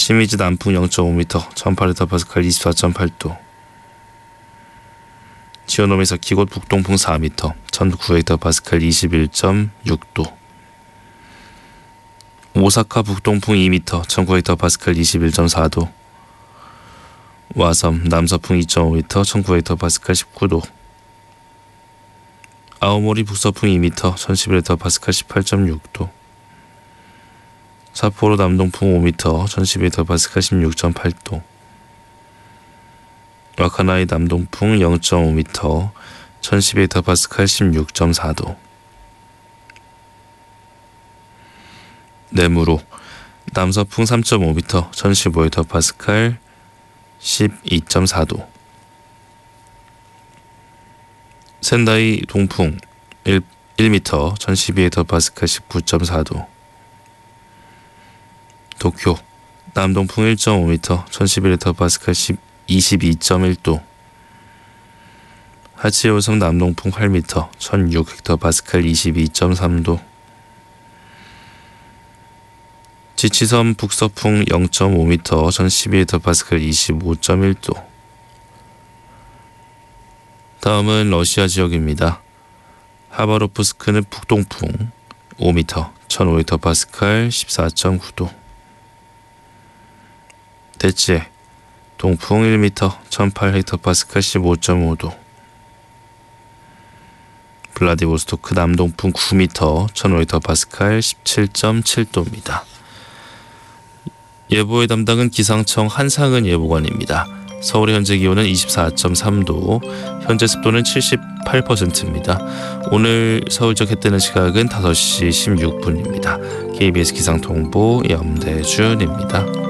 시미즈 남풍 0.5m 1800헥토파스칼 24.8도. 지오노미사 기곳 북동풍 4m 1900헥토파스칼 21.6도. 오사카 북동풍 2m 1900헥토파스칼 21.4도. 와섬 남서풍 2.5m 1900헥토파스칼 19도. 아오모리 북서풍 2m 1011헥토파스칼 18.6도. 삿포로 남동풍 5m 1011헥토파스칼 16.8도. 와카나이 남동풍 0.5m 1012헥토파스칼 16.4도. 네무로 남서풍 3.5m 1015헥토파스칼 12.4도. 센다이 동풍 1m 1012헥토파스칼 19.4도. 도쿄 남동풍 1.5m 1011헥토파스칼 22.1도. 하치오섬 남동풍 8m 1006헥토파스칼 22.3도. 지치섬 북서풍 0.5m 1012헥토파스칼 25.1도. 다음은 러시아 지역입니다. 하바로프스크는 북동풍 5m 1500헥토파스칼 14.9도. 대체 동풍 1m 1008헥토파스칼 15.5도. 블라디보스토크 남동풍 9m 1500헥토파스칼 17.7도입니다. 예보의 담당은 기상청 한상은 예보관입니다. 서울의 현재 기온은 24.3도, 현재 습도는 78%입니다. 오늘 서울적 해 뜨는 시각은 5시 16분입니다. KBS 기상통보 염대준입니다.